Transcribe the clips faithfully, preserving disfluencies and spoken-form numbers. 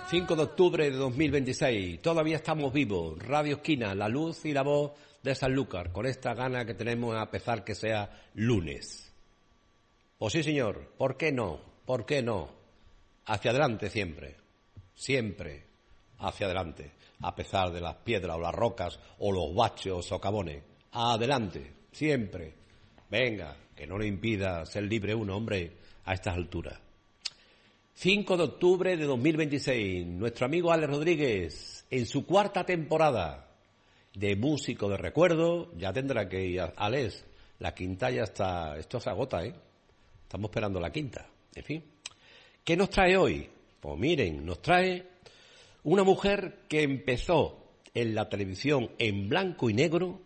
cinco de octubre de dos mil veintiséis, todavía estamos vivos, Radio Esquina, la luz y la voz de Sanlúcar, con esta gana que tenemos a pesar que sea lunes. Pues sí, señor, ¿por qué no? ¿Por qué no? Hacia adelante siempre, siempre hacia adelante, a pesar de las piedras o las rocas o los baches o socavones. Adelante, siempre. Venga, que no le impida ser libre uno, hombre, a estas alturas. cinco de octubre de dos mil veintiséis, nuestro amigo Alex Rodríguez, en su cuarta temporada de Músico de Recuerdo, ya tendrá que ir, Alex, la quinta ya está, esto se agota, ¿eh? Estamos esperando la quinta, en fin. ¿Qué nos trae hoy? Pues miren, nos trae una mujer que empezó en la televisión en blanco y negro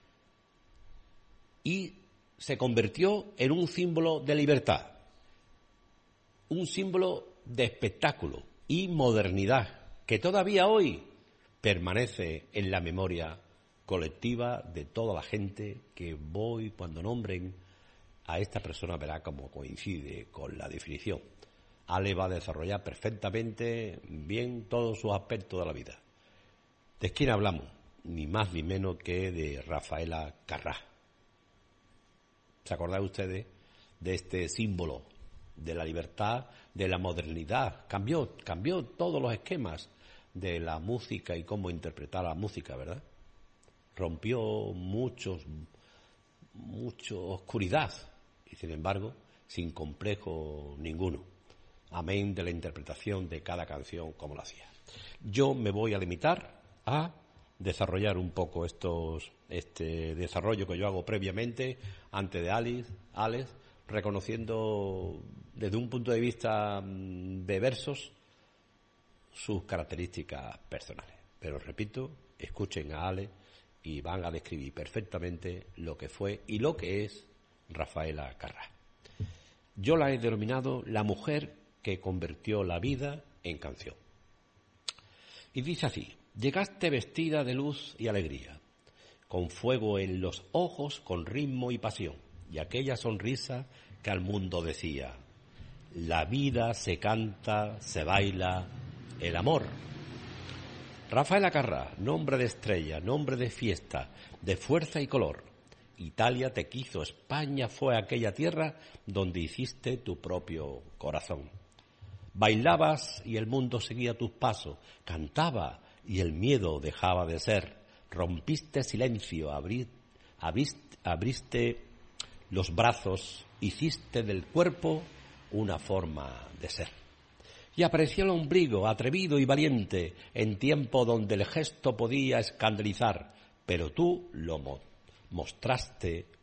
y se convirtió en un símbolo de libertad. Un símbolo de espectáculo y modernidad que todavía hoy permanece en la memoria colectiva de toda la gente que voy cuando nombren a esta persona verá cómo coincide con la definición. Ale va a desarrollar perfectamente bien todos sus aspectos de la vida. ¿De quién hablamos? Ni más ni menos que de Rafaela Carrà. ¿Se acordáis ustedes de este símbolo de la libertad, de la modernidad? Cambió, cambió todos los esquemas de la música y cómo interpretar la música, ¿verdad? Rompió muchos, mucha oscuridad y, sin embargo, sin complejo ninguno. Amén de la interpretación de cada canción como lo hacía. Yo me voy a limitar a desarrollar un poco estos, este desarrollo que yo hago previamente, antes de Alice, Alex, reconociendo desde un punto de vista de versos sus características personales. Pero repito, escuchen a Ale y van a describir perfectamente lo que fue y lo que es Rafaela Carrà. Yo la he denominado la mujer que convirtió la vida en canción. Y dice así: llegaste vestida de luz y alegría, con fuego en los ojos, con ritmo y pasión, y aquella sonrisa que al mundo decía: la vida se canta, se baila, el amor. Rafaela Carrà, nombre de estrella, nombre de fiesta, de fuerza y color. Italia te quiso, España fue aquella tierra donde hiciste tu propio corazón. Bailabas y el mundo seguía tus pasos, cantaba y el miedo dejaba de ser. Rompiste silencio, abrí, abriste, abriste los brazos, hiciste del cuerpo una forma de ser. Y apareció el ombligo, atrevido y valiente, en tiempo donde el gesto podía escandalizar, pero tú lo mo- mostraste